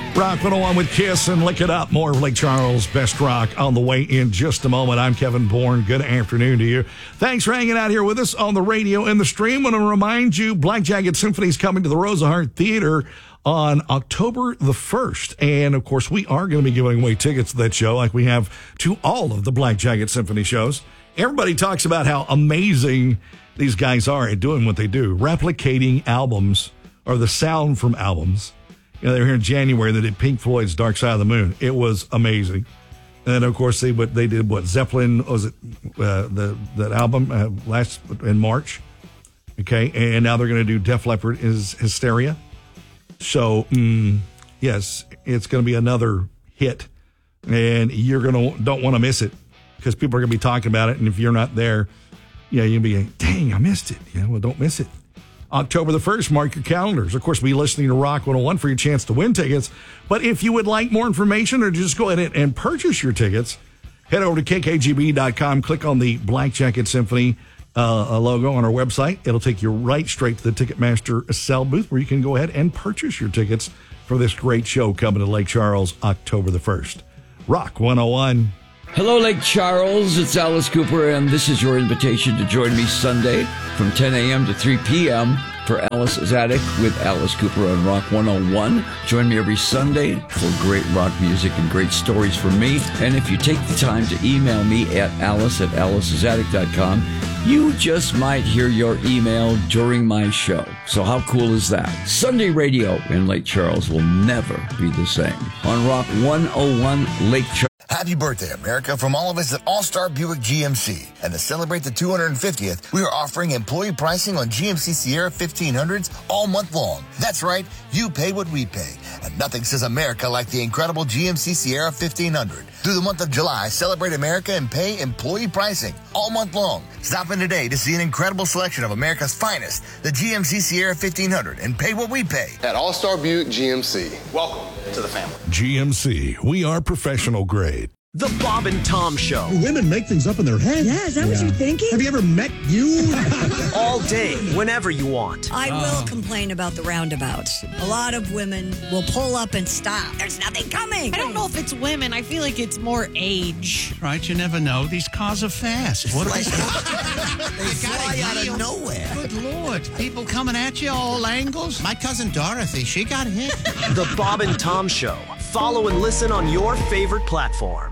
Rock 101 with Kiss and Lick It Up. More of Lake Charles' best rock on the way in just a moment. I'm Kevin Bourne. Good afternoon to you. Thanks for hanging out here with us on the radio and the stream. I want to remind you, Black Jacket Symphony is coming to the Rosa Hart Theater on October the 1st. And, of course, we are going to be giving away tickets to that show like we have to all of the Black Jacket Symphony shows. Everybody talks about how amazing these guys are at doing what they do, replicating albums or the sound from albums. You know, they were here in January. They did Pink Floyd's Dark Side of the Moon. It was amazing. And, of course, they did what? Zeppelin, was it that album last in March? Okay, and now they're going to do Def Leppard is Hysteria. So, yes, it's going to be another hit. And don't want to miss it because people are going to be talking about it. And if you're not there, you'll be like, dang, I missed it. Well, don't miss it. October the 1st, mark your calendars. Of course, be listening to Rock 101 for your chance to win tickets. But if you would like more information or just go ahead and purchase your tickets, head over to kkgb.com, click on the Black Jacket Symphony logo on our website. It'll take you right straight to the Ticketmaster cell booth where you can go ahead and purchase your tickets for this great show coming to Lake Charles October the 1st. Rock 101. Hello, Lake Charles. It's Alice Cooper, and this is your invitation to join me Sunday from 10 a.m. to 3 p.m. for Alice's Attic with Alice Cooper on Rock 101. Join me every Sunday for great rock music and great stories from me. And if you take the time to email me at alice@alicesattic.com, you just might hear your email during my show. So how cool is that? Sunday radio in Lake Charles will never be the same. On Rock 101, Lake Charles. Happy birthday, America, from all of us at All-Star Buick GMC. And to celebrate the 250th, we are offering employee pricing on GMC Sierra 1500s all month long. That's right, you pay what we pay. And nothing says America like the incredible GMC Sierra 1500. Through the month of July, celebrate America and pay employee pricing all month long. Stop in today to see an incredible selection of America's finest, the GMC Sierra 1500, and pay what we pay. At All-Star Buick GMC. Welcome to the family. GMC, we are professional grade. The Bob and Tom Show. Women make things up in their head. Yeah, is that what you're thinking? Have you ever met you? All day, whenever you want. I will complain about the roundabouts. A lot of women will pull up and stop. There's nothing coming. I don't know if it's women. I feel like it's more age. Right, you never know. These cars are fast. What They fly out of nowhere. Good Lord. People coming at you all angles. My cousin Dorothy, she got hit. The Bob and Tom Show. Follow and listen on your favorite platform.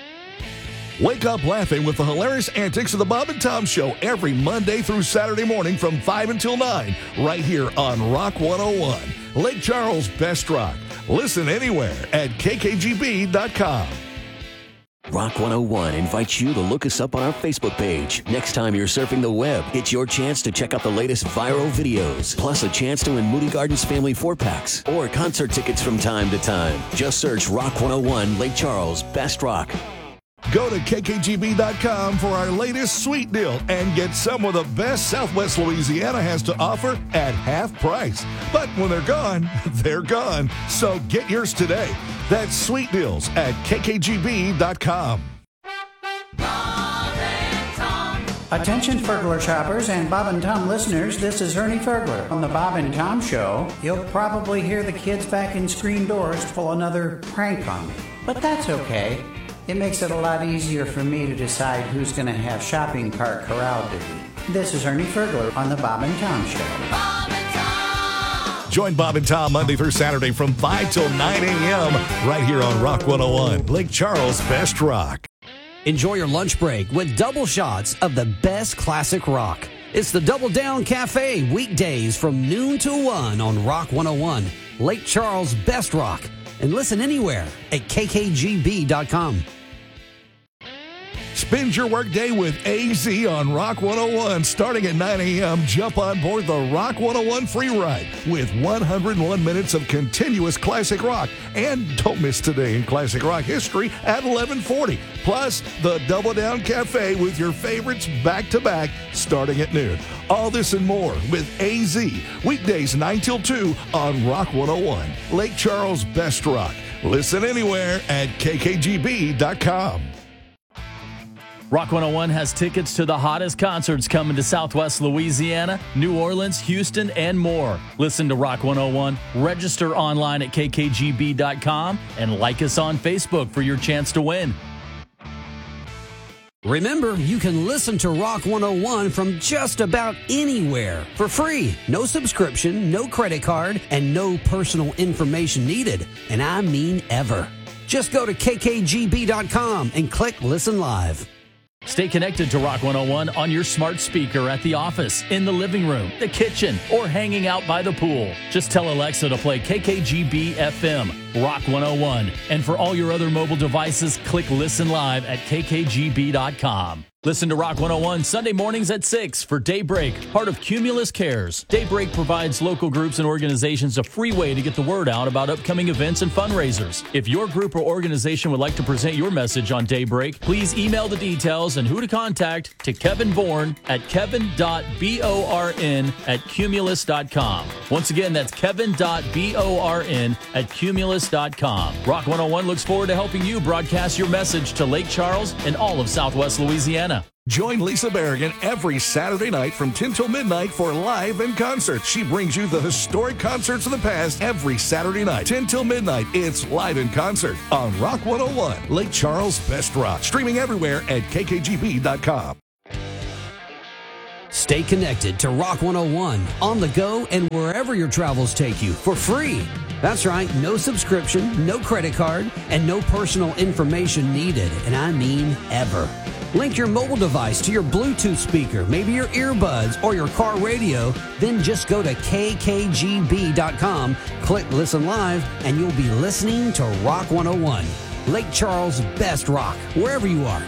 Wake up laughing with the hilarious antics of the Bob and Tom Show every Monday through Saturday morning from 5 until 9, right here on Rock 101, Lake Charles' best rock. Listen anywhere at kkgb.com. Rock 101 invites you to look us up on our Facebook page. Next time you're surfing the web, it's your chance to check out the latest viral videos, plus a chance to win Moody Gardens family 4-packs or concert tickets from time to time. Just search Rock 101 Lake Charles Best Rock. Go to kkgb.com for our latest sweet deal and get some of the best Southwest Louisiana has to offer at half price. But when they're gone, they're gone. So get yours today. That's sweet deals at kkgb.com. Attention Fergler shoppers and Bob and Tom listeners, this is Ernie Fergler. On the Bob and Tom Show, you'll probably hear the kids back in screen doors pull another prank on me. But that's okay. It makes it a lot easier for me to decide who's going to have shopping cart corral duty. This is Ernie Fergler on the Bob and Tom Show. Bob and Tom! Join Bob and Tom Monday through Saturday from 5 till 9 a.m. right here on Rock 101, Lake Charles' best rock. Enjoy your lunch break with double shots of the best classic rock. It's the Double Down Cafe, weekdays from noon to 1 on Rock 101, Lake Charles' best rock. And listen anywhere at kkgb.com. Spend your workday with AZ on Rock 101. Starting at 9 a.m., jump on board the Rock 101 free ride with 101 minutes of continuous classic rock. And don't miss Today in Classic Rock History at 11:40. Plus, the Double Down Cafe with your favorites back-to-back starting at noon. All this and more with AZ. Weekdays 9 till 2 on Rock 101. Lake Charles' best rock. Listen anywhere at kkgb.com. Rock 101 has tickets to the hottest concerts coming to Southwest Louisiana, New Orleans, Houston, and more. Listen to Rock 101, register online at kkgb.com, and like us on Facebook for your chance to win. Remember, you can listen to Rock 101 from just about anywhere for free. No subscription, no credit card, and no personal information needed. And I mean ever. Just go to kkgb.com and click Listen Live. Stay connected to Rock 101 on your smart speaker at the office, in the living room, the kitchen, or hanging out by the pool. Just tell Alexa to play KKGB FM, Rock 101. And for all your other mobile devices, click Listen Live at kkgb.com. Listen to Rock 101 Sunday mornings at 6 for Daybreak, part of Cumulus Cares. Daybreak provides local groups and organizations a free way to get the word out about upcoming events and fundraisers. If your group or organization would like to present your message on Daybreak, please email the details and who to contact to Kevin Bourne at kevin.born@cumulus.com. Once again, that's kevin.born@cumulus.com. Rock 101 looks forward to helping you broadcast your message to Lake Charles and all of Southwest Louisiana. Join Lisa Berrigan every Saturday night from 10 till midnight for Live in Concert. She brings you the historic concerts of the past every Saturday night. 10 till midnight, it's Live in Concert on Rock 101, Lake Charles' best rock. Streaming everywhere at kkgb.com. Stay connected to Rock 101 on the go and wherever your travels take you for free. That's right, no subscription, no credit card, and no personal information needed, and I mean ever. Link your mobile device to your Bluetooth speaker, maybe your earbuds or your car radio, then just go to kkgb.com, click Listen Live, and you'll be listening to Rock 101, Lake Charles' best rock, wherever you are.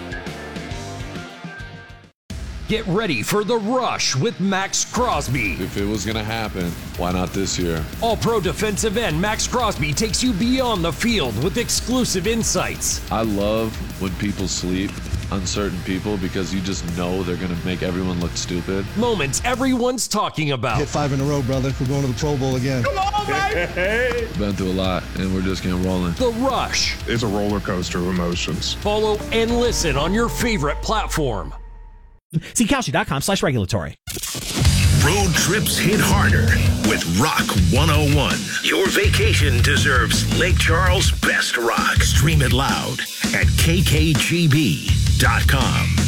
Get ready for The Rush with Max Crosby. If it was going to happen, why not this year? All-Pro defensive end Max Crosby takes you beyond the field with exclusive insights. I love when people sleep on certain people because you just know they're going to make everyone look stupid. Moments everyone's talking about. Hit 5 in a row, brother. We're going to the Pro Bowl again. Come on, baby! Been through a lot, and we're just getting rolling. The Rush. It's a roller coaster of emotions. Follow and listen on your favorite platform. See Kalshi.com/regulatory. Road trips hit harder with Rock 101. Your vacation deserves Lake Charles' best rock. Stream it loud at kkgb.com.